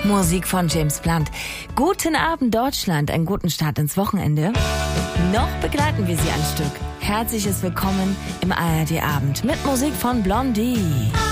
Musik von James Blunt. Guten Abend Deutschland, einen guten Start ins Wochenende. Noch begleiten wir Sie ein Stück. Herzliches Willkommen im ARD-Abend mit Musik von Blondie.